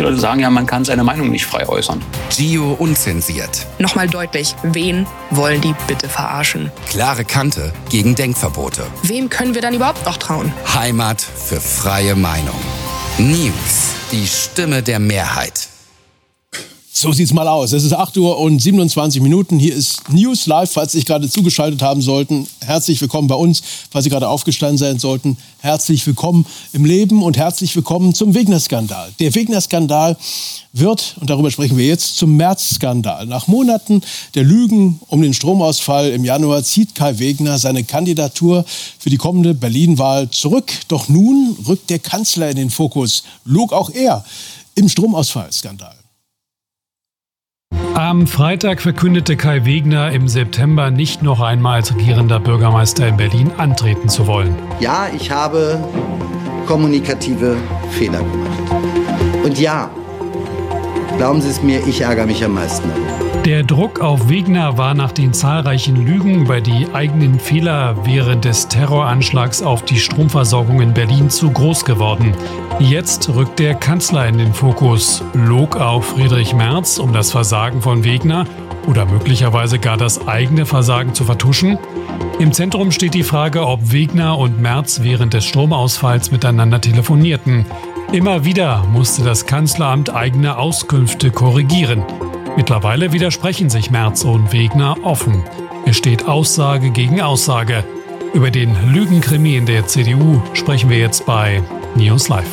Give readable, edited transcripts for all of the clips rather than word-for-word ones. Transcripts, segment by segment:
manche Leute sagen ja, man kann seine Meinung nicht frei äußern. Gio unzensiert. Nochmal deutlich, wen wollen die bitte verarschen? Klare Kante gegen Denkverbote. Wem können wir dann überhaupt noch trauen? Heimat für freie Meinung. News, die Stimme der Mehrheit. So sieht's mal aus. Es ist 8:27 Uhr. Hier ist News Live, falls Sie sich gerade zugeschaltet haben sollten. Herzlich willkommen bei uns. Falls Sie gerade aufgestanden sein sollten, herzlich willkommen im Leben und herzlich willkommen zum Wegner-Skandal. Der Wegner-Skandal wird, und darüber sprechen wir jetzt, zum März-Skandal. Nach Monaten der Lügen um den Stromausfall im Januar zieht Kai Wegner seine Kandidatur für die kommende Berlin-Wahl zurück. Doch nun rückt der Kanzler in den Fokus. Log auch er im Stromausfallskandal. Am Freitag verkündete Kai Wegner im September nicht noch einmal als regierender Bürgermeister in Berlin antreten zu wollen. Ja, ich habe kommunikative Fehler gemacht. Und ja, glauben Sie es mir, ich ärgere mich am meisten darüber. Der Druck auf Wegner war nach den zahlreichen Lügen über die eigenen Fehler während des Terroranschlags auf die Stromversorgung in Berlin zu groß geworden. Jetzt rückt der Kanzler in den Fokus. Log auch Friedrich Merz, um das Versagen von Wegner oder möglicherweise gar das eigene Versagen zu vertuschen? Im Zentrum steht die Frage, ob Wegner und Merz während des Stromausfalls miteinander telefonierten. Immer wieder musste das Kanzleramt eigene Auskünfte korrigieren. Mittlerweile widersprechen sich Merz und Wegner offen. Es steht Aussage gegen Aussage. Über den Lügenkrimi in der CDU sprechen wir jetzt bei News Live.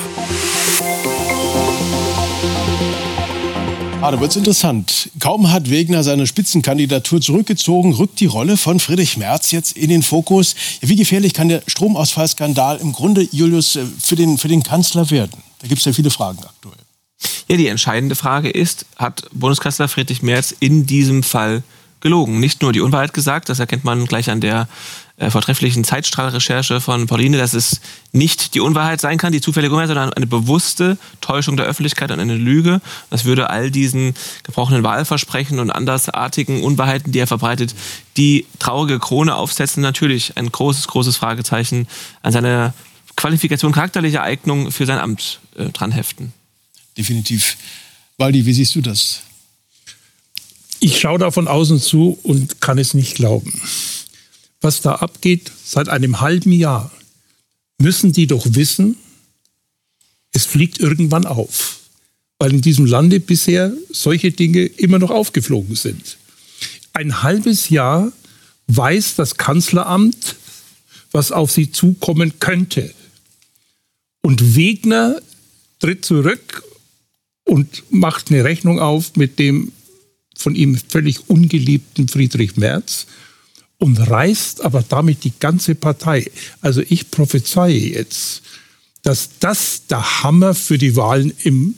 Da wird's interessant. Kaum hat Wegner seine Spitzenkandidatur zurückgezogen, rückt die Rolle von Friedrich Merz jetzt in den Fokus. Ja, wie gefährlich kann der Stromausfallskandal im Grunde, Julius, für den Kanzler werden? Da gibt es ja viele Fragen aktuell. Ja, die entscheidende Frage ist, hat Bundeskanzler Friedrich Merz in diesem Fall gelogen? Nicht nur die Unwahrheit gesagt, das erkennt man gleich an der vortrefflichen Zeitstrahlrecherche von Pauline, dass es nicht die Unwahrheit sein kann, die zufällige Unwahrheit, sondern eine bewusste Täuschung der Öffentlichkeit und eine Lüge. Das würde all diesen gebrochenen Wahlversprechen und andersartigen Unwahrheiten, die er verbreitet, die traurige Krone aufsetzen. Natürlich ein großes, großes Fragezeichen an seine Qualifikation, charakterliche Eignung für sein Amt dran heften. Definitiv. Waldi, wie siehst du das? Ich schaue da von außen zu und kann es nicht glauben. Was da abgeht, seit einem halben Jahr, müssen die doch wissen, es fliegt irgendwann auf. Weil in diesem Lande bisher solche Dinge immer noch aufgeflogen sind. Ein halbes Jahr weiß das Kanzleramt, was auf sie zukommen könnte. Und Wegner tritt zurück und macht eine Rechnung auf mit dem von ihm völlig ungeliebten Friedrich Merz und reißt aber damit die ganze Partei. Also ich prophezeie jetzt, dass das der Hammer für die Wahlen im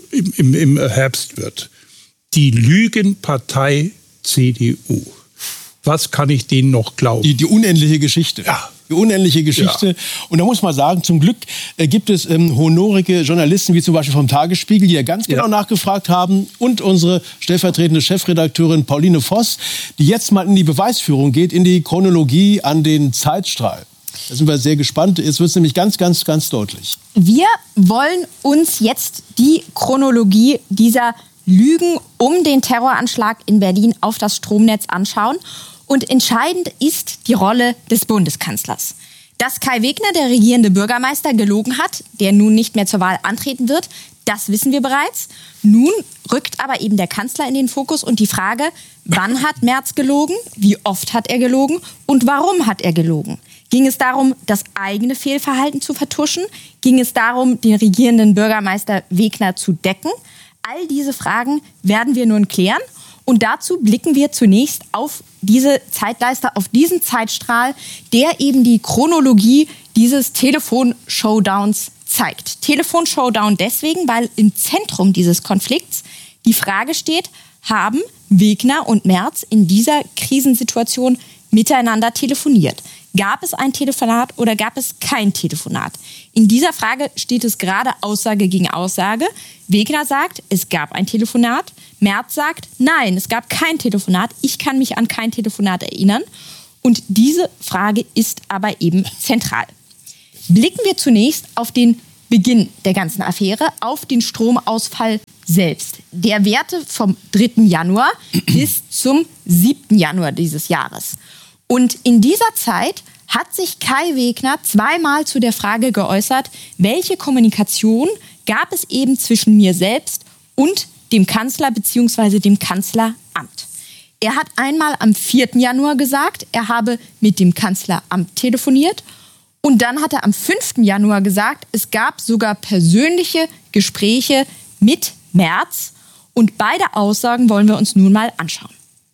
Herbst wird. Die Lügenpartei CDU. Was kann ich denen noch glauben? Die unendliche Geschichte. Ja. Die unendliche Geschichte. Ja. Und da muss man sagen, zum Glück gibt es honorige Journalisten, wie zum Beispiel vom Tagesspiegel, die ja ganz genau nachgefragt haben. Und unsere stellvertretende Chefredakteurin Pauline Voss, die jetzt mal in die Beweisführung geht, in die Chronologie an den Zeitstrahl. Da sind wir sehr gespannt. Jetzt wird es nämlich ganz, ganz, ganz deutlich. Wir wollen uns jetzt die Chronologie dieser Lügen um den Terroranschlag in Berlin auf das Stromnetz anschauen. Und entscheidend ist die Rolle des Bundeskanzlers. Dass Kai Wegner, der regierende Bürgermeister, gelogen hat, der nun nicht mehr zur Wahl antreten wird, das wissen wir bereits. Nun rückt aber eben der Kanzler in den Fokus und die Frage, wann hat Merz gelogen, wie oft hat er gelogen und warum hat er gelogen? Ging es darum, das eigene Fehlverhalten zu vertuschen? Ging es darum, den regierenden Bürgermeister Wegner zu decken? All diese Fragen werden wir nun klären. Und dazu blicken wir zunächst auf diese Zeitleiste, auf diesen Zeitstrahl, der eben die Chronologie dieses Telefon-Showdowns zeigt. Telefon-Showdown deswegen, weil im Zentrum dieses Konflikts die Frage steht, haben Wegner und Merz in dieser Krisensituation miteinander telefoniert? Gab es ein Telefonat oder gab es kein Telefonat? In dieser Frage steht es gerade Aussage gegen Aussage. Wegner sagt, es gab ein Telefonat. Merz sagt, nein, es gab kein Telefonat. Ich kann mich an kein Telefonat erinnern. Und diese Frage ist aber eben zentral. Blicken wir zunächst auf den Beginn der ganzen Affäre auf den Stromausfall selbst. Der währte vom 3. Januar bis zum 7. Januar dieses Jahres. Und in dieser Zeit hat sich Kai Wegner zweimal zu der Frage geäußert, welche Kommunikation gab es eben zwischen mir selbst und dem Kanzler bzw. dem Kanzleramt. Er hat einmal am 4. Januar gesagt, er habe mit dem Kanzleramt telefoniert. Und dann hat er am 5. Januar gesagt, es gab sogar persönliche Gespräche mit Merz. Und beide Aussagen wollen wir uns nun mal anschauen.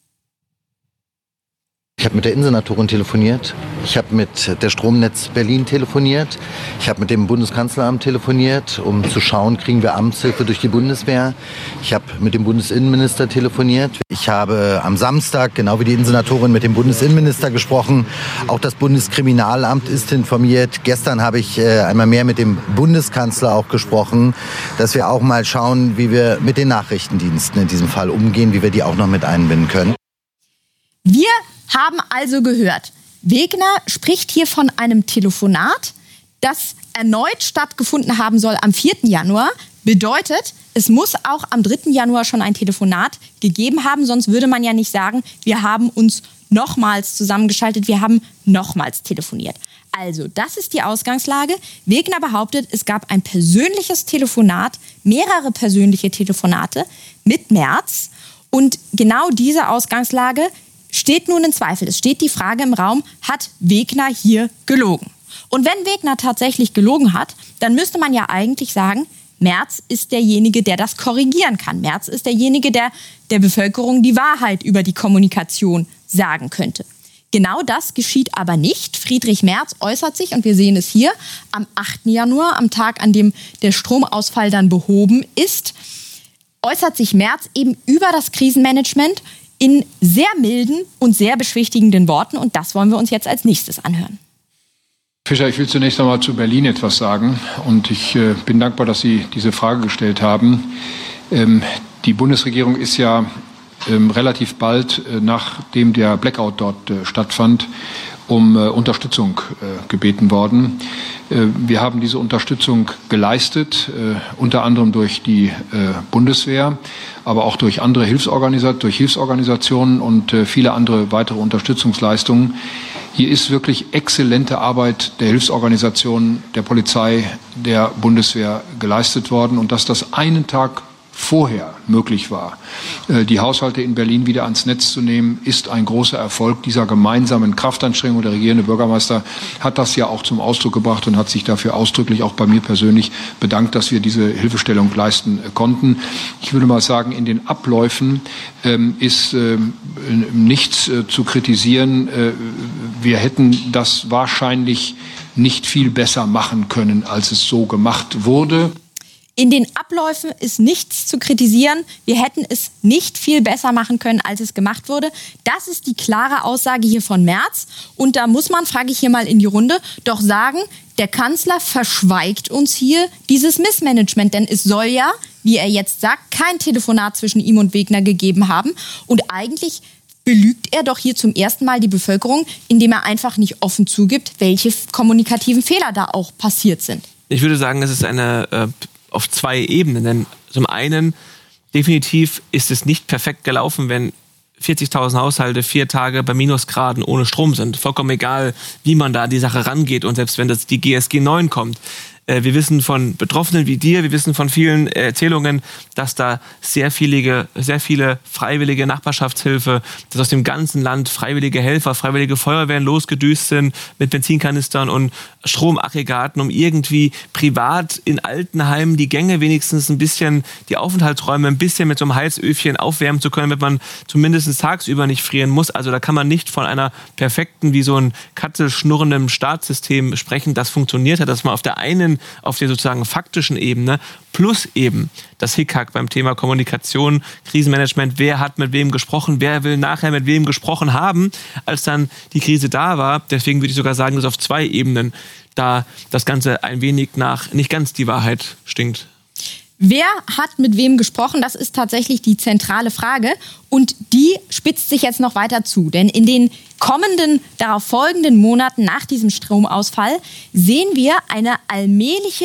Ich habe mit der Innensenatorin telefoniert, ich habe mit der Stromnetz Berlin telefoniert, ich habe mit dem Bundeskanzleramt telefoniert, um zu schauen, kriegen wir Amtshilfe durch die Bundeswehr. Ich habe mit dem Bundesinnenminister telefoniert. Ich habe am Samstag, genau wie die Innensenatorin, mit dem Bundesinnenminister gesprochen. Auch das Bundeskriminalamt ist informiert. Gestern habe ich einmal mehr mit dem Bundeskanzler auch gesprochen, dass wir auch mal schauen, wie wir mit den Nachrichtendiensten in diesem Fall umgehen, wie wir die auch noch mit einbinden können. Wir haben also gehört, Wegner spricht hier von einem Telefonat, das erneut stattgefunden haben soll am 4. Januar. Bedeutet, es muss auch am 3. Januar schon ein Telefonat gegeben haben, sonst würde man ja nicht sagen, wir haben uns nochmals zusammengeschaltet, wir haben nochmals telefoniert. Also, das ist die Ausgangslage. Wegner behauptet, es gab ein persönliches Telefonat, mehrere persönliche Telefonate mit Merz. Und genau diese Ausgangslage steht nun in Zweifel. Es steht die Frage im Raum, hat Wegner hier gelogen? Und wenn Wegner tatsächlich gelogen hat, dann müsste man ja eigentlich sagen, Merz ist derjenige, der das korrigieren kann. Merz ist derjenige, der der Bevölkerung die Wahrheit über die Kommunikation sagen könnte. Genau das geschieht aber nicht. Friedrich Merz äußert sich, und wir sehen es hier, am 8. Januar, am Tag, an dem der Stromausfall dann behoben ist, äußert sich Merz eben über das Krisenmanagement in sehr milden und sehr beschwichtigenden Worten. Und das wollen wir uns jetzt als nächstes anhören. Fischer, ich will zunächst einmal zu Berlin etwas sagen. Und ich bin dankbar, dass Sie diese Frage gestellt haben. Die Bundesregierung ist ja relativ bald, nachdem der Blackout dort stattfand, um Unterstützung gebeten worden. Wir haben diese Unterstützung geleistet, unter anderem durch die Bundeswehr, aber auch durch andere Hilfsorganisationen und viele andere weitere Unterstützungsleistungen. Hier ist wirklich exzellente Arbeit der Hilfsorganisationen, der Polizei, der Bundeswehr geleistet worden. Und dass das einen Tag vorher möglich war, die Haushalte in Berlin wieder ans Netz zu nehmen, ist ein großer Erfolg dieser gemeinsamen Kraftanstrengung. Der regierende Bürgermeister hat das ja auch zum Ausdruck gebracht und hat sich dafür ausdrücklich auch bei mir persönlich bedankt, dass wir diese Hilfestellung leisten konnten. Ich würde mal sagen, in den Abläufen ist nichts zu kritisieren. Wir hätten das wahrscheinlich nicht viel besser machen können, als es so gemacht wurde. In den Abläufen ist nichts zu kritisieren. Wir hätten es nicht viel besser machen können, als es gemacht wurde. Das ist die klare Aussage hier von Merz. Und da muss man, frage ich hier mal in die Runde, doch sagen, der Kanzler verschweigt uns hier dieses Missmanagement. Denn es soll ja, wie er jetzt sagt, kein Telefonat zwischen ihm und Wegner gegeben haben. Und eigentlich belügt er doch hier zum ersten Mal die Bevölkerung, indem er einfach nicht offen zugibt, welche kommunikativen Fehler da auch passiert sind. Ich würde sagen, es ist eine auf zwei Ebenen. Denn zum einen, definitiv ist es nicht perfekt gelaufen, wenn 40.000 Haushalte 4 Tage bei Minusgraden ohne Strom sind. Vollkommen egal, wie man da an die Sache rangeht. Und selbst wenn das die GSG 9 kommt. Wir wissen von Betroffenen wie dir, wir wissen von vielen Erzählungen, dass da sehr viele freiwillige Nachbarschaftshilfe, dass aus dem ganzen Land freiwillige Helfer, freiwillige Feuerwehren losgedüst sind mit Benzinkanistern und Stromaggregaten, um irgendwie privat in Altenheimen die Gänge wenigstens ein bisschen, die Aufenthaltsräume ein bisschen mit so einem Heizöfchen aufwärmen zu können, damit man zumindest tagsüber nicht frieren muss. Also da kann man nicht von einer perfekten, wie so ein katzelschnurrendem Staatssystem sprechen, das funktioniert hat, dass man auf der sozusagen faktischen Ebene plus eben das Hickhack beim Thema Kommunikation, Krisenmanagement, wer hat mit wem gesprochen, wer will nachher mit wem gesprochen haben, als dann die Krise da war. Deswegen würde ich sogar sagen, dass auf 2 Ebenen da das Ganze ein wenig nach nicht ganz die Wahrheit stinkt. Wer hat mit wem gesprochen? Das ist tatsächlich die zentrale Frage. Und die spitzt sich jetzt noch weiter zu. Denn in den kommenden, darauf folgenden Monaten nach diesem Stromausfall sehen wir eine allmähliche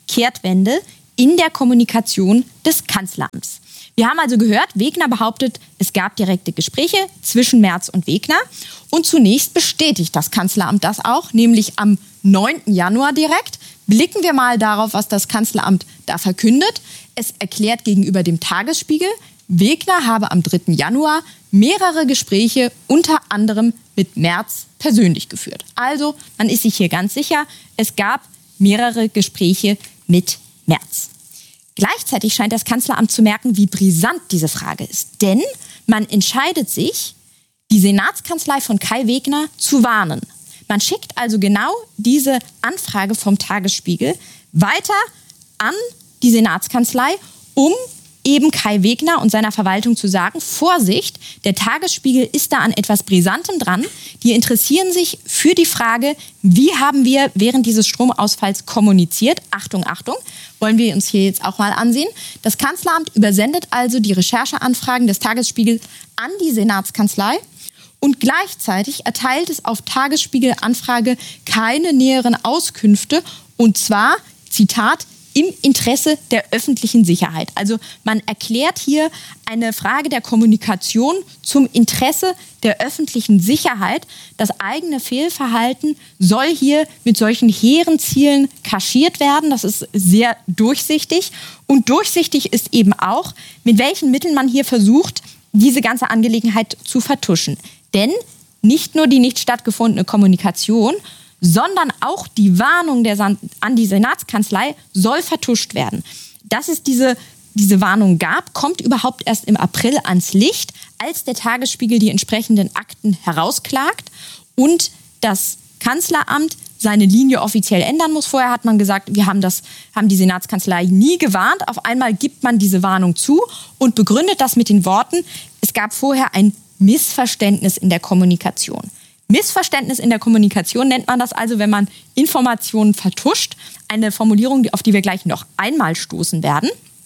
Kehrtwende in der Kommunikation des Kanzleramts. Wir haben also gehört, Wegner behauptet, es gab direkte Gespräche zwischen Merz und Wegner. Und zunächst bestätigt das Kanzleramt das auch, nämlich am 9. Januar direkt. Blicken wir mal darauf, was das Kanzleramt da verkündet. Es erklärt gegenüber dem Tagesspiegel, Wegner habe am 3. Januar mehrere Gespräche unter anderem mit Merz persönlich geführt. Also, man ist sich hier ganz sicher, es gab mehrere Gespräche mit Merz. Gleichzeitig scheint das Kanzleramt zu merken, wie brisant diese Frage ist. Denn man entscheidet sich, die Senatskanzlei von Kai Wegner zu warnen. Man schickt also genau diese Anfrage vom Tagesspiegel weiter an die Senatskanzlei, um eben Kai Wegner und seiner Verwaltung zu sagen, Vorsicht, der Tagesspiegel ist da an etwas Brisantem dran. Die interessieren sich für die Frage, wie haben wir während dieses Stromausfalls kommuniziert? Achtung, Achtung, wollen wir uns hier jetzt auch mal ansehen. Das Kanzleramt übersendet also die Rechercheanfragen des Tagesspiegels an die Senatskanzlei und gleichzeitig erteilt es auf Tagesspiegel-Anfrage keine näheren Auskünfte und zwar, Zitat, im Interesse der öffentlichen Sicherheit. Also man erklärt hier eine Frage der Kommunikation zum Interesse der öffentlichen Sicherheit. Das eigene Fehlverhalten soll hier mit solchen hehren Zielen kaschiert werden. Das ist sehr durchsichtig. Und durchsichtig ist eben auch, mit welchen Mitteln man hier versucht, diese ganze Angelegenheit zu vertuschen. Denn nicht nur die nicht stattgefundene Kommunikation, sondern auch die Warnung an die Senatskanzlei soll vertuscht werden. Dass es diese Warnung gab, kommt überhaupt erst im April ans Licht, als der Tagesspiegel die entsprechenden Akten herausklagt und das Kanzleramt seine Linie offiziell ändern muss. Vorher hat man gesagt, haben die Senatskanzlei nie gewarnt. Auf einmal gibt man diese Warnung zu und begründet das mit den Worten, es gab vorher ein Missverständnis in der Kommunikation. Missverständnis in der Kommunikation nennt man das also, wenn man Informationen vertuscht. Eine Formulierung, auf die wir gleich noch einmal stoßen werden.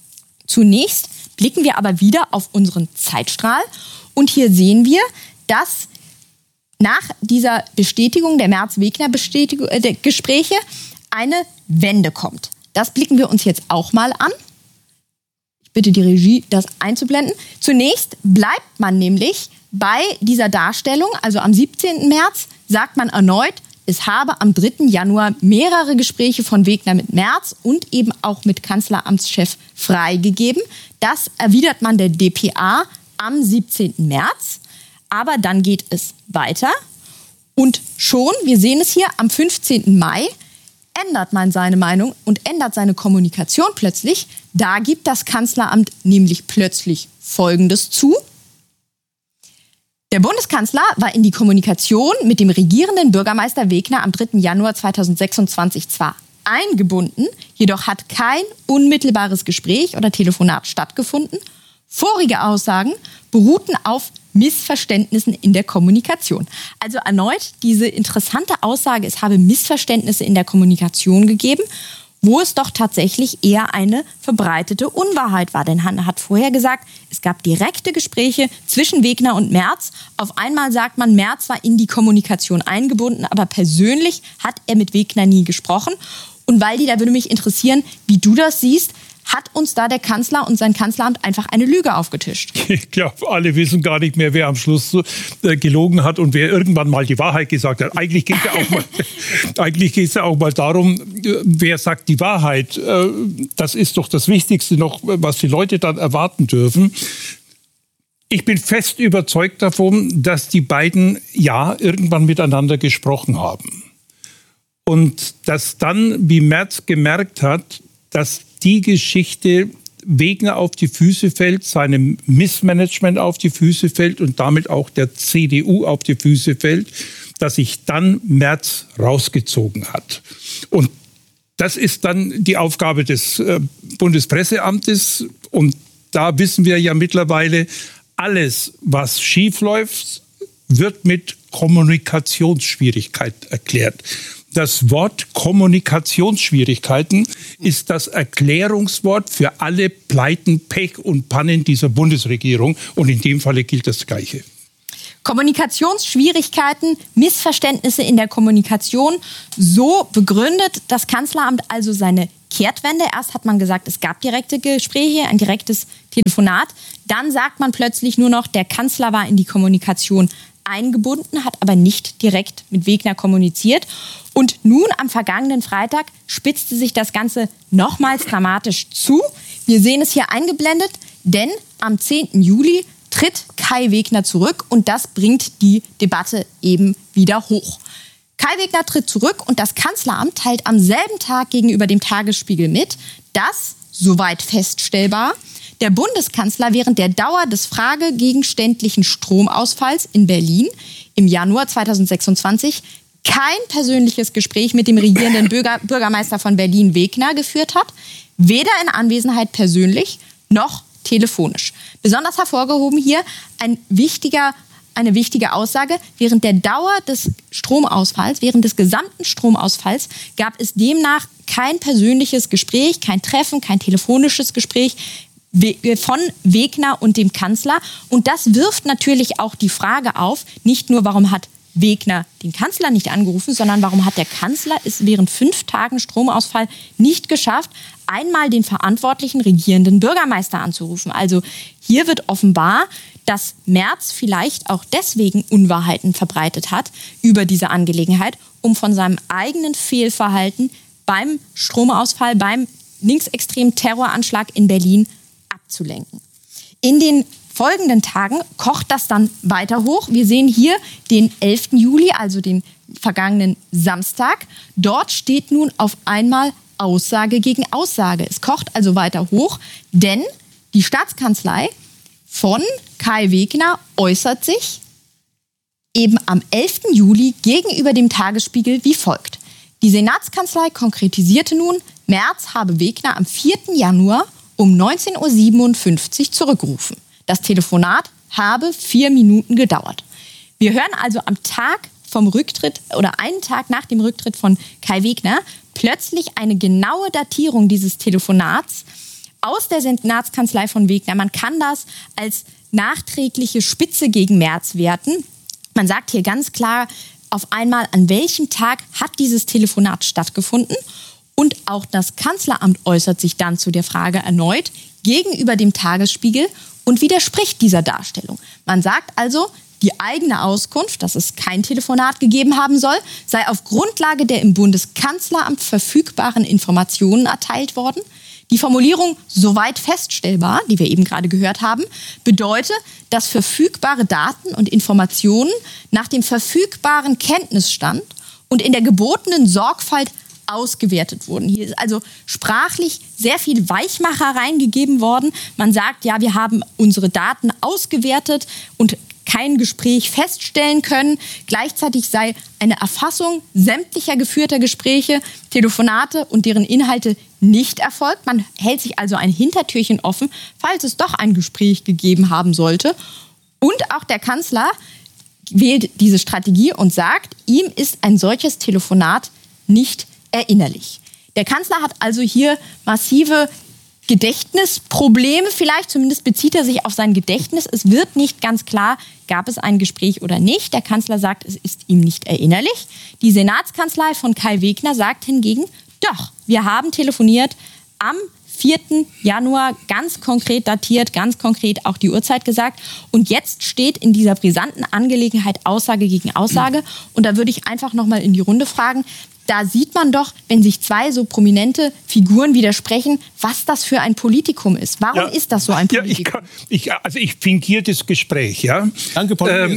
Zunächst blicken wir aber wieder auf unseren Zeitstrahl. Und hier sehen wir, dass nach dieser Bestätigung der Merz-Wegner-Gespräche eine Wende kommt. Das blicken wir uns jetzt auch mal an. Ich bitte die Regie, das einzublenden. Zunächst bleibt man nämlich bei dieser Darstellung, also am 17. März, sagt man erneut, es habe am 3. Januar mehrere Gespräche von Wegner mit Merz und eben auch mit Kanzleramtschef freigegeben. Das erwidert man der dpa am 17. März. Aber dann geht es weiter. Und schon, wir sehen es hier, am 15. Mai ändert man seine Meinung und ändert seine Kommunikation plötzlich. Da gibt das Kanzleramt nämlich plötzlich Folgendes zu. Der Bundeskanzler war in die Kommunikation mit dem regierenden Bürgermeister Wegner am 3. Januar 2026 zwar eingebunden, jedoch hat kein unmittelbares Gespräch oder Telefonat stattgefunden. Vorige Aussagen beruhten auf Missverständnissen in der Kommunikation. Also erneut diese interessante Aussage, es habe Missverständnisse in der Kommunikation gegeben, wo es doch tatsächlich eher eine verbreitete Unwahrheit war. Denn Hanne hat vorher gesagt, es gab direkte Gespräche zwischen Wegner und Merz. Auf einmal sagt man, Merz war in die Kommunikation eingebunden, aber persönlich hat er mit Wegner nie gesprochen. Und Waldi, da würde mich interessieren, wie du das siehst. Hat uns da der Kanzler und sein Kanzleramt einfach eine Lüge aufgetischt? Ich glaube, alle wissen gar nicht mehr, wer am Schluss gelogen hat und wer irgendwann mal die Wahrheit gesagt hat. Eigentlich geht es ja auch mal darum, wer sagt die Wahrheit. Das ist doch das Wichtigste noch, was die Leute dann erwarten dürfen. Ich bin fest überzeugt davon, dass die beiden ja irgendwann miteinander gesprochen haben. Und dass dann, wie Merz gemerkt hat, dass die Geschichte Wegner auf die Füße fällt, seinem Missmanagement auf die Füße fällt und damit auch der CDU auf die Füße fällt, dass sich dann Merz rausgezogen hat. Und das ist dann die Aufgabe des Bundespresseamtes. Und da wissen wir ja mittlerweile, alles, was schiefläuft, wird mit Kommunikationsschwierigkeit erklärt. Das Wort Kommunikationsschwierigkeiten ist das Erklärungswort für alle Pleiten, Pech und Pannen dieser Bundesregierung. Und in dem Falle gilt das Gleiche. Kommunikationsschwierigkeiten, Missverständnisse in der Kommunikation. So begründet das Kanzleramt also seine Kehrtwende. Erst hat man gesagt, es gab direkte Gespräche, ein direktes Telefonat. Dann sagt man plötzlich nur noch, der Kanzler war in die Kommunikation eingebunden, hat aber nicht direkt mit Wegner kommuniziert. Und nun am vergangenen Freitag spitzte sich das Ganze nochmals dramatisch zu. Wir sehen es hier eingeblendet, denn am 10. Juli tritt Kai Wegner zurück und das bringt die Debatte eben wieder hoch. Kai Wegner tritt zurück und das Kanzleramt teilt am selben Tag gegenüber dem Tagesspiegel mit, dass, soweit feststellbar, der Bundeskanzler während der Dauer des fragegegenständlichen Stromausfalls in Berlin im Januar 2026 kein persönliches Gespräch mit dem regierenden Bürgermeister von Berlin, Wegner, geführt hat, weder in Anwesenheit persönlich noch telefonisch. Besonders hervorgehoben hier eine wichtige Aussage. Während der Dauer des Stromausfalls, während des gesamten Stromausfalls, gab es demnach kein persönliches Gespräch, kein Treffen, kein telefonisches Gespräch von Wegner und dem Kanzler. Und das wirft natürlich auch die Frage auf, nicht nur, warum hat Wegner den Kanzler nicht angerufen, sondern warum hat der Kanzler es während 5 Tagen Stromausfall nicht geschafft, einmal den verantwortlichen regierenden Bürgermeister anzurufen. Also hier wird offenbar, dass Merz vielleicht auch deswegen Unwahrheiten verbreitet hat über diese Angelegenheit, um von seinem eigenen Fehlverhalten beim Stromausfall, beim linksextremen Terroranschlag in Berlin abzulenken. In den folgenden Tagen kocht das dann weiter hoch. Wir sehen hier den 11. Juli, also den vergangenen Samstag. Dort steht nun auf einmal Aussage gegen Aussage. Es kocht also weiter hoch, denn die Staatskanzlei von Kai Wegner äußert sich eben am 11. Juli gegenüber dem Tagesspiegel wie folgt. Die Senatskanzlei konkretisierte nun, Merz habe Wegner am 4. Januar um 19.57 Uhr zurückgerufen. Das Telefonat habe 4 Minuten gedauert. Wir hören also am Tag vom Rücktritt oder einen Tag nach dem Rücktritt von Kai Wegner plötzlich eine genaue Datierung dieses Telefonats aus der Senatskanzlei von Wegner. Man kann das als nachträgliche Spitze gegen Merz werten. Man sagt hier ganz klar auf einmal, an welchem Tag hat dieses Telefonat stattgefunden. Und auch das Kanzleramt äußert sich dann zu der Frage erneut gegenüber dem Tagesspiegel und widerspricht dieser Darstellung. Man sagt also, die eigene Auskunft, dass es kein Telefonat gegeben haben soll, sei auf Grundlage der im Bundeskanzleramt verfügbaren Informationen erteilt worden. Die Formulierung soweit feststellbar, die wir eben gerade gehört haben, bedeutet, dass verfügbare Daten und Informationen nach dem verfügbaren Kenntnisstand und in der gebotenen Sorgfalt ausgewertet wurden. Hier ist also sprachlich sehr viel Weichmacher reingegeben worden. Man sagt, ja, wir haben unsere Daten ausgewertet und kein Gespräch feststellen können. Gleichzeitig sei eine Erfassung sämtlicher geführter Gespräche, Telefonate und deren Inhalte nicht erfolgt. Man hält sich also ein Hintertürchen offen, falls es doch ein Gespräch gegeben haben sollte. Und auch der Kanzler wählt diese Strategie und sagt, ihm ist ein solches Telefonat nicht erinnerlich. Der Kanzler hat also hier massive Gedächtnisprobleme, vielleicht zumindest bezieht er sich auf sein Gedächtnis. Es wird nicht ganz klar, gab es ein Gespräch oder nicht. Der Kanzler sagt, es ist ihm nicht erinnerlich. Die Senatskanzlei von Kai Wegner sagt hingegen, doch, wir haben telefoniert am 4. Januar, ganz konkret datiert, ganz konkret auch die Uhrzeit gesagt. Und jetzt steht in dieser brisanten Angelegenheit Aussage gegen Aussage. Und da würde ich einfach nochmal in die Runde fragen, da sieht man doch, wenn sich 2 so prominente Figuren widersprechen, was das für ein Politikum ist. Warum ist das so ein Politikum? Ich fingiere das Gespräch. Ja? Danke, Paul.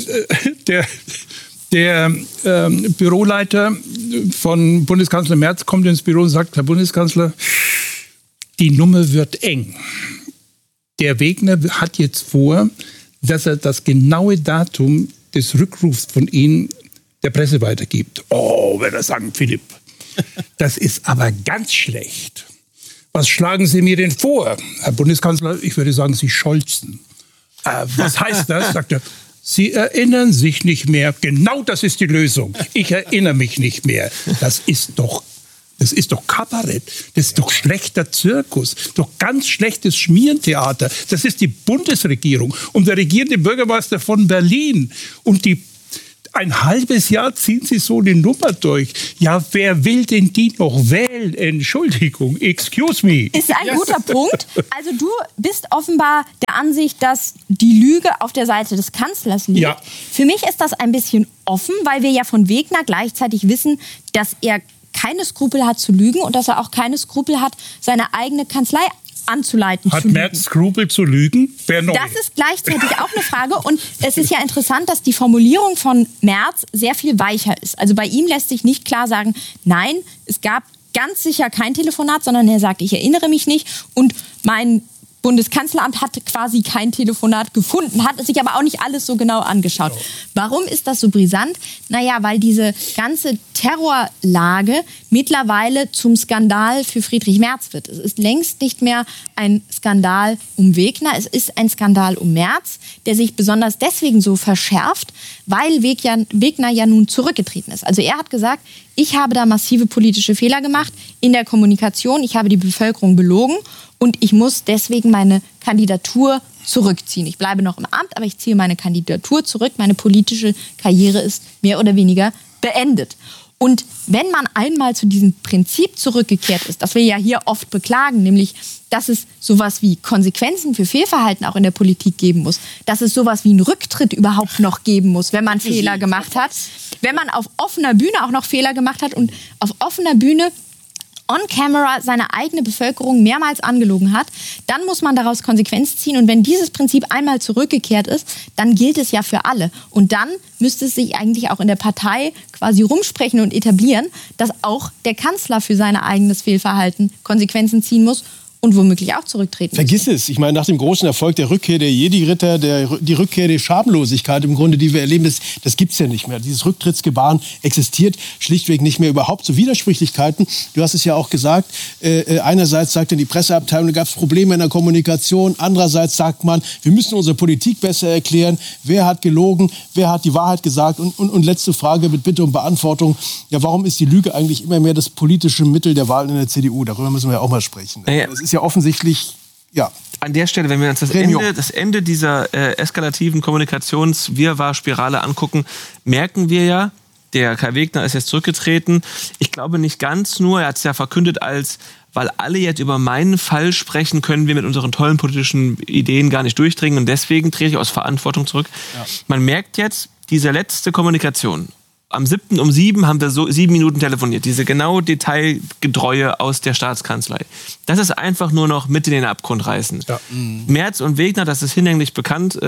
Der Büroleiter von Bundeskanzler Merz kommt ins Büro und sagt, Herr Bundeskanzler, die Nummer wird eng. Der Wegner hat jetzt vor, dass er das genaue Datum des Rückrufs von Ihnen der Presse weitergibt. Oh, wird er sagen, Philipp, das ist aber ganz schlecht. Was schlagen Sie mir denn vor? Herr Bundeskanzler, ich würde sagen, Sie scholzen. Was heißt das? Sagt er, Sie erinnern sich nicht mehr. Genau das ist die Lösung. Ich erinnere mich nicht mehr. Das ist doch Kabarett. Das ist doch schlechter Zirkus. Doch ganz schlechtes Schmierentheater. Das ist die Bundesregierung und der regierende Bürgermeister von Berlin und die ein halbes Jahr ziehen Sie so eine Nummer durch. Ja, wer will denn die noch wählen? Entschuldigung, excuse me. Ist ein guter Punkt. Also du bist offenbar der Ansicht, dass die Lüge auf der Seite des Kanzlers liegt. Ja. Für mich ist das ein bisschen offen, weil wir ja von Wegner gleichzeitig wissen, dass er keine Skrupel hat zu lügen und dass er auch keine Skrupel hat, seine eigene Kanzlei anzuleiten. Hat Merz Skrupel zu lügen? Wer neu? Das ist gleichzeitig auch eine Frage. Und es ist ja interessant, dass die Formulierung von Merz sehr viel weicher ist. Also bei ihm lässt sich nicht klar sagen, nein, es gab ganz sicher kein Telefonat, sondern er sagt, ich erinnere mich nicht. Und mein Bundeskanzleramt hat quasi kein Telefonat gefunden, hat es sich aber auch nicht alles so genau angeschaut. Warum ist das so brisant? Naja, weil diese ganze Terrorlage mittlerweile zum Skandal für Friedrich Merz wird. Es ist längst nicht mehr ein Skandal um Wegner, es ist ein Skandal um Merz, der sich besonders deswegen so verschärft, weil Wegner ja nun zurückgetreten ist. Also er hat gesagt, ich habe da massive politische Fehler gemacht in der Kommunikation, ich habe die Bevölkerung belogen und ich muss deswegen meine Kandidatur zurückziehen. Ich bleibe noch im Amt, aber ich ziehe meine Kandidatur zurück. Meine politische Karriere ist mehr oder weniger beendet. Und wenn man einmal zu diesem Prinzip zurückgekehrt ist, das wir ja hier oft beklagen, nämlich, dass es sowas wie Konsequenzen für Fehlverhalten auch in der Politik geben muss, dass es sowas wie einen Rücktritt überhaupt noch geben muss, wenn man Fehler gemacht hat, wenn man auf offener Bühne auch noch Fehler gemacht hat und auf offener Bühne on camera seine eigene Bevölkerung mehrmals angelogen hat, dann muss man daraus Konsequenz ziehen. Und wenn dieses Prinzip einmal zurückgekehrt ist, dann gilt es ja für alle. Und dann müsste es sich eigentlich auch in der Partei quasi rumsprechen und etablieren, dass auch der Kanzler für sein eigenes Fehlverhalten Konsequenzen ziehen muss und womöglich auch zurücktreten Vergiss es. Ich meine, nach dem großen Erfolg der Rückkehr der Jedi-Ritter, die Rückkehr der Schamlosigkeit im Grunde, die wir erleben, das gibt es ja nicht mehr. Dieses Rücktrittsgebaren existiert schlichtweg nicht mehr. Überhaupt so Widersprüchlichkeiten. Du hast es ja auch gesagt. Einerseits sagt dann die Presseabteilung, da gab es Probleme in der Kommunikation. Andererseits sagt man, wir müssen unsere Politik besser erklären. Wer hat gelogen? Wer hat die Wahrheit gesagt? Und letzte Frage mit Bitte um Beantwortung. Ja, warum ist die Lüge eigentlich immer mehr das politische Mittel der Wahl in der CDU? Darüber müssen wir ja auch mal sprechen. Das ist ja offensichtlich, ja. An der Stelle, wenn wir uns das Ende dieser eskalativen Kommunikationswirrwarr-Spirale angucken, merken wir ja, der Kai Wegner ist jetzt zurückgetreten. Ich glaube nicht ganz nur, er hat es ja verkündet weil alle jetzt über meinen Fall sprechen, können wir mit unseren tollen politischen Ideen gar nicht durchdringen und deswegen trete ich aus Verantwortung zurück. Ja. Man merkt jetzt, diese letzte Kommunikation, am 7. um 7 haben wir 7 Minuten telefoniert. Diese genau Detailgetreue aus der Staatskanzlei. Das ist einfach nur noch mit in den Abgrund reißen. Ja. Merz und Wegner, das ist hinlänglich bekannt,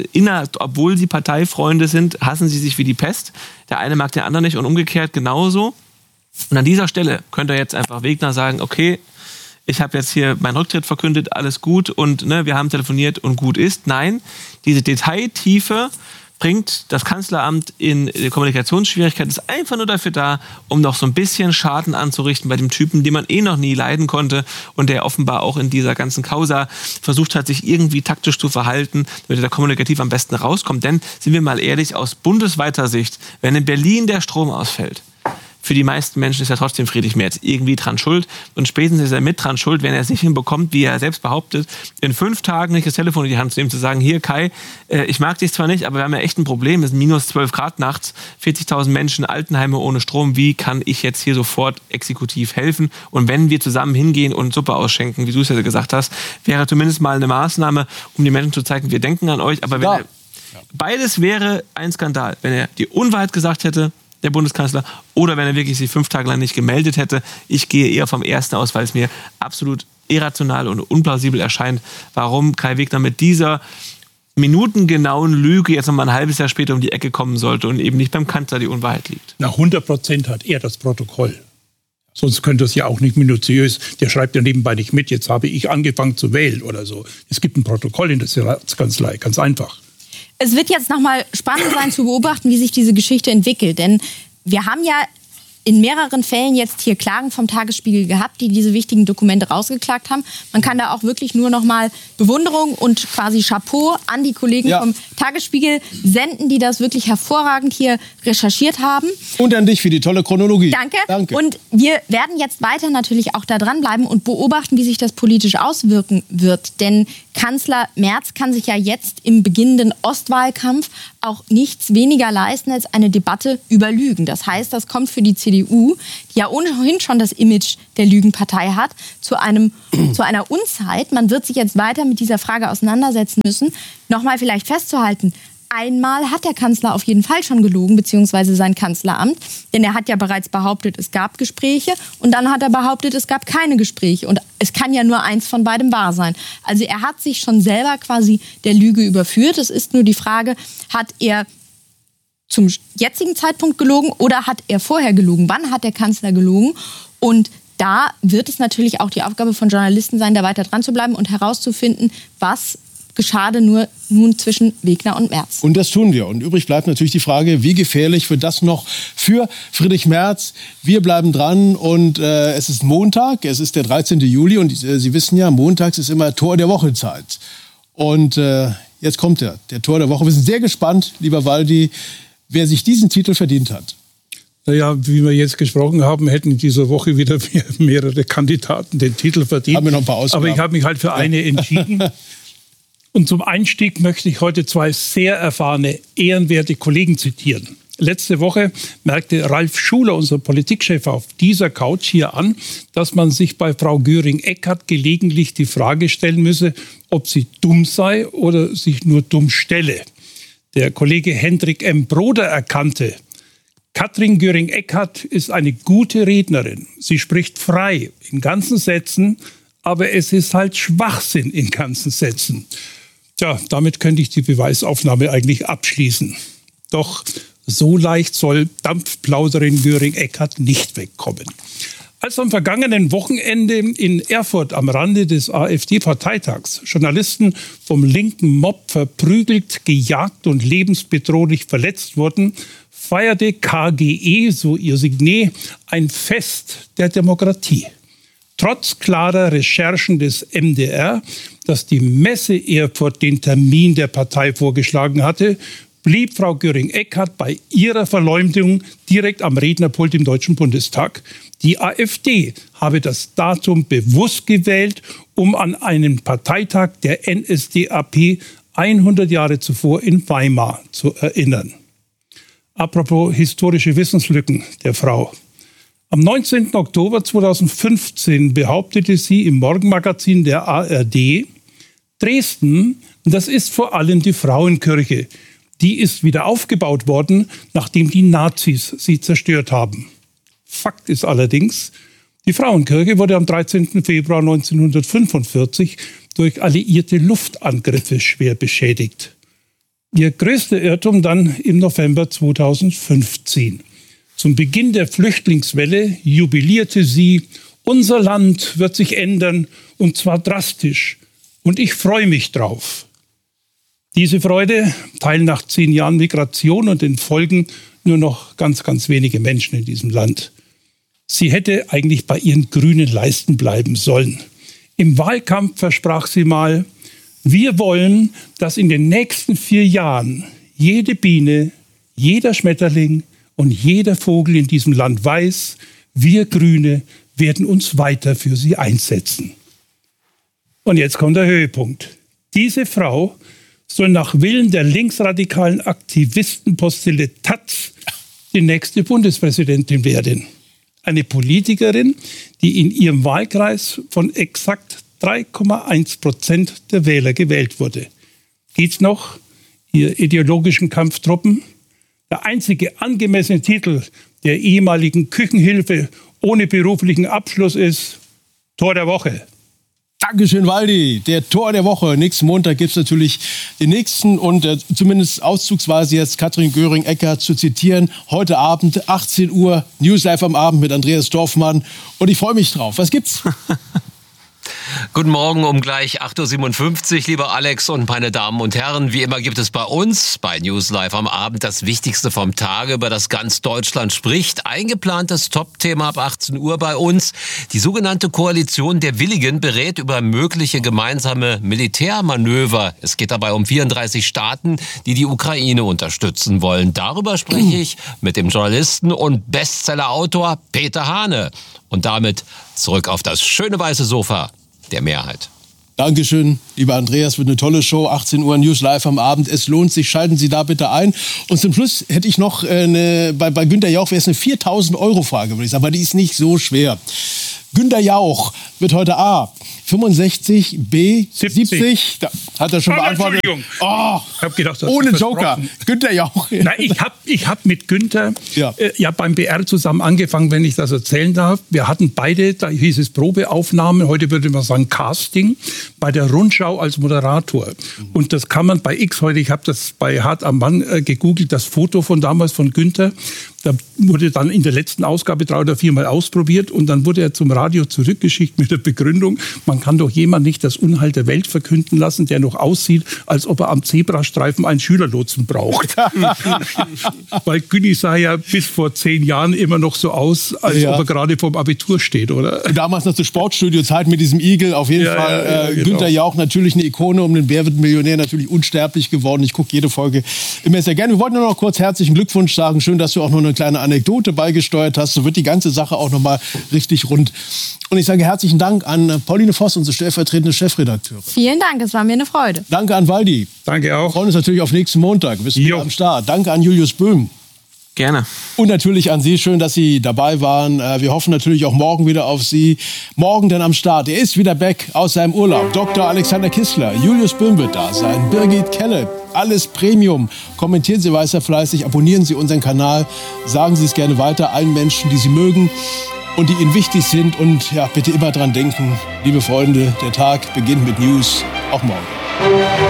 obwohl sie Parteifreunde sind, hassen sie sich wie die Pest. Der eine mag den anderen nicht und umgekehrt genauso. Und an dieser Stelle könnte jetzt einfach Wegner sagen, okay, ich habe jetzt hier meinen Rücktritt verkündet, alles gut und wir haben telefoniert und gut ist. Nein, diese Detailtiefe bringt das Kanzleramt in Kommunikationsschwierigkeiten, ist einfach nur dafür da, um noch so ein bisschen Schaden anzurichten bei dem Typen, den man noch nie leiden konnte und der offenbar auch in dieser ganzen Causa versucht hat, sich irgendwie taktisch zu verhalten, damit er da kommunikativ am besten rauskommt. Denn, sind wir mal ehrlich, aus bundesweiter Sicht, wenn in Berlin der Strom ausfällt, für die meisten Menschen ist ja trotzdem Friedrich Merz irgendwie dran schuld. Und spätestens ist er mit dran schuld, wenn er es nicht hinbekommt, wie er selbst behauptet, in 5 Tagen nicht das Telefon in die Hand zu nehmen, zu sagen, hier Kai, ich mag dich zwar nicht, aber wir haben ja echt ein Problem, es sind minus 12 Grad nachts, 40.000 Menschen, Altenheime ohne Strom, wie kann ich jetzt hier sofort exekutiv helfen? Und wenn wir zusammen hingehen und Suppe ausschenken, wie du es ja gesagt hast, wäre zumindest mal eine Maßnahme, um den Menschen zu zeigen, wir denken an euch. Aber wenn beides wäre ein Skandal, wenn er die Unwahrheit gesagt hätte, der Bundeskanzler, oder wenn er wirklich sich 5 Tage lang nicht gemeldet hätte. Ich gehe eher vom ersten aus, weil es mir absolut irrational und unplausibel erscheint, warum Kai Wegner mit dieser minutengenauen Lüge jetzt noch mal ein halbes Jahr später um die Ecke kommen sollte und eben nicht beim Kanzler die Unwahrheit liegt. Na, 100% hat er das Protokoll. Sonst könnte es ja auch nicht minutiös, der schreibt ja nebenbei nicht mit, jetzt habe ich angefangen zu wählen oder so. Es gibt ein Protokoll in der Staatskanzlei, ganz einfach. Es wird jetzt nochmal spannend sein zu beobachten, wie sich diese Geschichte entwickelt. Denn wir haben ja in mehreren Fällen jetzt hier Klagen vom Tagesspiegel gehabt, die diese wichtigen Dokumente rausgeklagt haben. Man kann da auch wirklich nur noch mal Bewunderung und quasi Chapeau an die Kollegen vom Tagesspiegel senden, die das wirklich hervorragend hier recherchiert haben. Und an dich für die tolle Chronologie. Danke. Und wir werden jetzt weiter natürlich auch da dranbleiben und beobachten, wie sich das politisch auswirken wird. Denn Kanzler Merz kann sich ja jetzt im beginnenden Ostwahlkampf auch nichts weniger leisten als eine Debatte über Lügen. Das heißt, das kommt für die CDU, die ja ohnehin schon das Image der Lügenpartei hat, zu einer Unzeit. Man wird sich jetzt weiter mit dieser Frage auseinandersetzen müssen. Nochmal vielleicht festzuhalten, einmal hat der Kanzler auf jeden Fall schon gelogen, beziehungsweise sein Kanzleramt. Denn er hat ja bereits behauptet, es gab Gespräche. Und dann hat er behauptet, es gab keine Gespräche. Und es kann ja nur eins von beidem wahr sein. Also er hat sich schon selber quasi der Lüge überführt. Es ist nur die Frage, hat er zum jetzigen Zeitpunkt gelogen oder hat er vorher gelogen? Wann hat der Kanzler gelogen? Und da wird es natürlich auch die Aufgabe von Journalisten sein, da weiter dran zu bleiben und herauszufinden, was geschah nun zwischen Wegner und Merz. Und das tun wir. Und übrig bleibt natürlich die Frage, wie gefährlich wird das noch für Friedrich Merz? Wir bleiben dran und es ist Montag, es ist der 13. Juli und Sie wissen ja, montags ist immer Tor der Woche Zeit. Und jetzt kommt der Tor der Woche. Wir sind sehr gespannt, lieber Waldi, wer sich diesen Titel verdient hat. Naja, wie wir jetzt gesprochen haben, hätten in dieser Woche wieder mehrere Kandidaten den Titel verdient. Haben wir noch ein paar Ausgaben. Aber ich habe mich halt für eine entschieden. Und zum Einstieg möchte ich heute zwei sehr erfahrene, ehrenwerte Kollegen zitieren. Letzte Woche merkte Ralf Schuler, unser Politikchef, auf dieser Couch hier an, dass man sich bei Frau Göring-Eckardt gelegentlich die Frage stellen müsse, ob sie dumm sei oder sich nur dumm stelle. Der Kollege Hendrik M. Broder erkannte, Katrin Göring-Eckardt ist eine gute Rednerin. Sie spricht frei in ganzen Sätzen, aber es ist halt Schwachsinn in ganzen Sätzen. Tja, damit könnte ich die Beweisaufnahme eigentlich abschließen. Doch so leicht soll Dampfplauderin Göring-Eckardt nicht wegkommen. Als am vergangenen Wochenende in Erfurt am Rande des AfD-Parteitags Journalisten vom linken Mob verprügelt, gejagt und lebensbedrohlich verletzt wurden, feierte KGE, so ihr Signet, ein Fest der Demokratie. Trotz klarer Recherchen des MDR, dass die Messe Erfurt den Termin der Partei vorgeschlagen hatte, blieb Frau Göring-Eckardt bei ihrer Verleumdung direkt am Rednerpult im Deutschen Bundestag. Die AfD habe das Datum bewusst gewählt, um an einen Parteitag der NSDAP 100 Jahre zuvor in Weimar zu erinnern. Apropos historische Wissenslücken der Frau. Am 19. Oktober 2015 behauptete sie im Morgenmagazin der ARD, Dresden, das ist vor allem die Frauenkirche. Die ist wieder aufgebaut worden, nachdem die Nazis sie zerstört haben. Fakt ist allerdings, die Frauenkirche wurde am 13. Februar 1945 durch alliierte Luftangriffe schwer beschädigt. Ihr größter Irrtum dann im November 2015. Zum Beginn der Flüchtlingswelle jubilierte sie, unser Land wird sich ändern und zwar drastisch. Und ich freue mich drauf. Diese Freude teilen nach 10 Jahren Migration und den Folgen nur noch ganz, ganz wenige Menschen in diesem Land. Sie hätte eigentlich bei ihren grünen Leisten bleiben sollen. Im Wahlkampf versprach sie mal, wir wollen, dass in den nächsten 4 Jahren jede Biene, jeder Schmetterling und jeder Vogel in diesem Land weiß, wir Grüne werden uns weiter für sie einsetzen. Und jetzt kommt der Höhepunkt. Diese Frau soll nach Willen der linksradikalen Aktivistenpostille Taz die nächste Bundespräsidentin werden. Eine Politikerin, die in ihrem Wahlkreis von exakt 3,1% der Wähler gewählt wurde. Geht's noch, ihr ideologischen Kampftruppen? Der einzige angemessene Titel der ehemaligen Küchenhilfe ohne beruflichen Abschluss ist Tor der Woche. Dankeschön, Waldi. Der Tor der Woche. Nächsten Montag gibt es natürlich den nächsten und zumindest auszugsweise jetzt Katrin Göring-Eckardt zu zitieren. Heute Abend, 18 Uhr, News Live am Abend mit Andreas Dorfmann. Und ich freue mich drauf. Was gibt's? Guten Morgen um gleich 8.57 Uhr, lieber Alex und meine Damen und Herren. Wie immer gibt es bei uns, bei News Live am Abend, das Wichtigste vom Tage, über das ganz Deutschland spricht. Eingeplantes Top-Thema ab 18 Uhr bei uns. Die sogenannte Koalition der Willigen berät über mögliche gemeinsame Militärmanöver. Es geht dabei um 34 Staaten, die die Ukraine unterstützen wollen. Darüber spreche ich mit dem Journalisten und Bestseller-Autor Peter Hane. Und damit zurück auf das schöne weiße Sofa der Mehrheit. Dankeschön, lieber Andreas, wird eine tolle Show. 18 Uhr News Live am Abend. Es lohnt sich, schalten Sie da bitte ein. Und zum Schluss hätte ich noch bei Günter Jauch wäre es eine 4.000-Euro-Frage, würde ich sagen, aber die ist nicht so schwer. Günter Jauch wird heute A. 65, B. 70. Da hat er schon beantwortet. Oh, ich hab gedacht, ohne Joker. Günter Jauch. Nein, ich hab mit Günter beim BR zusammen angefangen, wenn ich das erzählen darf. Wir hatten beide, da hieß es Probeaufnahmen, heute würde man sagen Casting, bei der Rundschau als Moderator. Und das kann man bei X heute, ich habe das bei Hart am Mann gegoogelt, das Foto von damals von Günter. Da wurde dann in der letzten Ausgabe 3 oder 4 Mal ausprobiert und dann wurde er zum Radio zurückgeschickt mit der Begründung, man kann doch jemand nicht das Unheil der Welt verkünden lassen, der noch aussieht, als ob er am Zebrastreifen einen Schülerlotsen braucht. Weil Günni sah ja bis vor 10 Jahren immer noch so aus, als ob er gerade vorm Abitur steht, oder? Damals noch zur Sportstudio-Zeit mit diesem Igel, auf jeden Fall. Genau. Günter Jauch natürlich eine Ikone, um den Wer wird Millionär natürlich unsterblich geworden. Ich gucke jede Folge immer sehr gerne. Wir wollten nur noch kurz herzlichen Glückwunsch sagen. Schön, dass du auch noch eine kleine Anekdote beigesteuert hast. So wird die ganze Sache auch noch mal richtig rund. Und ich sage herzlichen Dank an Pauline Voss, unsere stellvertretende Chefredakteurin. Vielen Dank, es war mir eine Freude. Danke an Waldi. Danke auch. Wir freuen uns natürlich auf nächsten Montag. Wir sind am Start. Danke an Julius Böhm. Gerne. Und natürlich an Sie. Schön, dass Sie dabei waren. Wir hoffen natürlich auch morgen wieder auf Sie. Morgen dann am Start. Er ist wieder back aus seinem Urlaub. Dr. Alexander Kissler. Julius Böhm wird da sein. Birgit Kelle. Alles Premium. Kommentieren Sie weiter fleißig. Abonnieren Sie unseren Kanal. Sagen Sie es gerne weiter allen Menschen, die Sie mögen und die Ihnen wichtig sind. Und ja, bitte immer dran denken, liebe Freunde, der Tag beginnt mit News. Auch morgen.